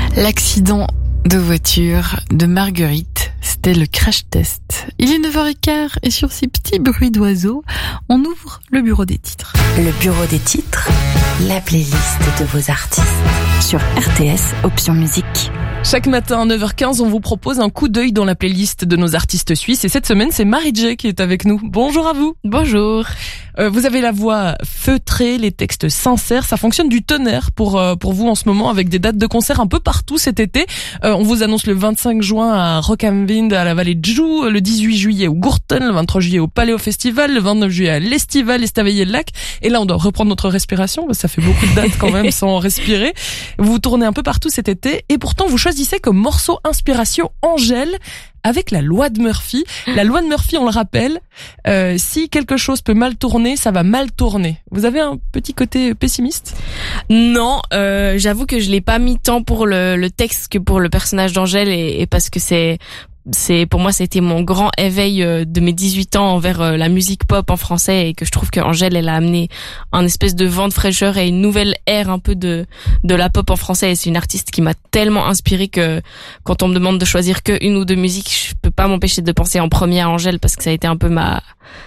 L'accident de voiture de Marguerite, c'était le crash test. Il est 9h15 et sur ces petits bruits d'oiseaux, on ouvre le bureau des titres. Le bureau des titres, la playlist de vos artistes sur RTS Option Musique. Chaque matin à 9h15, on vous propose un coup d'œil dans la playlist de nos artistes suisses. Et cette semaine, c'est Marie-J qui est avec nous. Bonjour à vous. Bonjour. Vous avez la voix feutrée, les textes sincères. Ça fonctionne du tonnerre pour vous en ce moment avec des dates de concert un peu partout cet été. On vous annonce le 25 juin à Rock am Wind à la Vallée de Joux, le 18 juillet au Gourten, le 23 juillet au Paléo Festival, le 29 juillet à l'Estival, Estavayer-le-Lac. Et là, on doit reprendre notre respiration. Ça fait beaucoup de dates quand même sans respirer. Vous tournez un peu partout cet été et pourtant vous choisissez comme morceau inspiration Angèle avec la loi de Murphy. La loi de Murphy, on le rappelle, si quelque chose peut mal tourner, ça va mal tourner. Vous avez un petit côté pessimiste ? Non, j'avoue que je l'ai pas mis tant pour le texte que pour le personnage d'Angèle et parce que c'est pour moi c'était mon grand éveil de mes 18 ans envers la musique pop en français et que je trouve que Angèle elle a amené un espèce de vent de fraîcheur et une nouvelle ère un peu de la pop en français et c'est une artiste qui m'a tellement inspirée que quand on me demande de choisir que une ou deux musiques, je peux pas m'empêcher de penser en premier à Angèle parce que ça a été un peu ma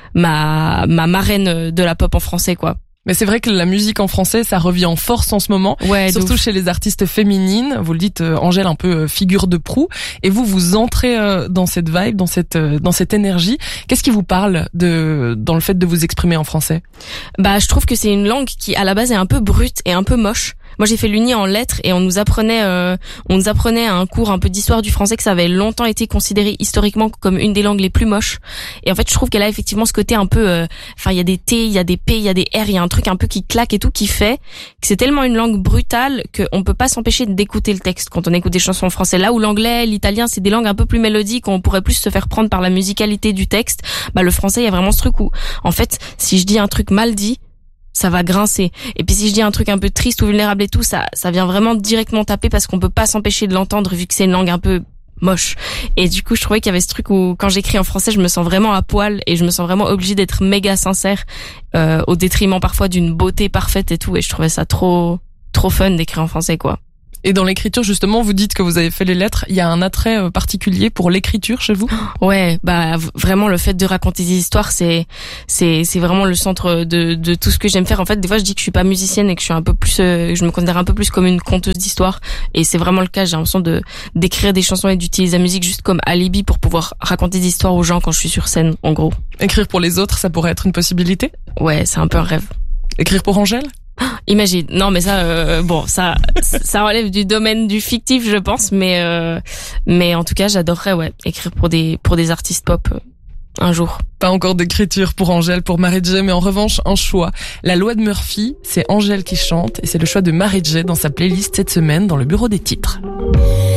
marraine de la pop en français quoi. Mais c'est vrai que la musique en français, ça revient en force en ce moment, surtout chez les artistes féminines. Vous le dites, Angèle, un peu figure de proue. Et vous entrez dans cette vibe, dans cette énergie. Qu'est-ce qui vous parle dans le fait de vous exprimer en français ? Bah, je trouve que c'est une langue qui, à la base, est un peu brute et un peu moche. Moi, j'ai fait l'Uni en lettres et on nous apprenait à un cours un peu d'histoire du français que ça avait longtemps été considéré historiquement comme une des langues les plus moches. Et en fait, je trouve qu'elle a effectivement ce côté un peu, il y a des T, il y a des P, il y a des R, il y a un truc un peu qui claque et tout qui fait que c'est tellement une langue brutale qu'on peut pas s'empêcher d'écouter le texte quand on écoute des chansons en français. Là où l'anglais, l'italien, c'est des langues un peu plus mélodiques, on pourrait plus se faire prendre par la musicalité du texte. Bah, le français, il y a vraiment ce truc où, en fait, si je dis un truc mal dit, ça va grincer. Et puis si je dis un truc un peu triste ou vulnérable et tout, ça vient vraiment directement taper parce qu'on peut pas s'empêcher de l'entendre vu que c'est une langue un peu moche. Et du coup, je trouvais qu'il y avait ce truc où quand j'écris en français, je me sens vraiment à poil et je me sens vraiment obligée d'être méga sincère au détriment parfois d'une beauté parfaite et tout. Et je trouvais ça trop fun d'écrire en français, quoi. Et dans l'écriture, justement, vous dites que vous avez fait les lettres. Il y a un attrait particulier pour l'écriture chez vous ? Ouais, bah vraiment le fait de raconter des histoires, c'est vraiment le centre de tout ce que j'aime faire. En fait, des fois, je dis que je suis pas musicienne et que je suis un peu plus, je me considère un peu plus comme une conteuse d'histoires. Et c'est vraiment le cas. J'ai l'impression d'écrire des chansons et d'utiliser la musique juste comme alibi pour pouvoir raconter des histoires aux gens quand je suis sur scène, en gros. Écrire pour les autres, ça pourrait être une possibilité ? Ouais, c'est un peu un rêve. Écrire pour Angèle ? Imagine. Non, mais ça, ça relève du domaine du fictif, je pense, mais en tout cas, j'adorerais, écrire pour des artistes pop, un jour. Pas encore d'écriture pour Angèle, pour Marie-J, mais en revanche, un choix. La loi de Murphy, c'est Angèle qui chante, et c'est le choix de Marie-J dans sa playlist cette semaine dans le bureau des titres.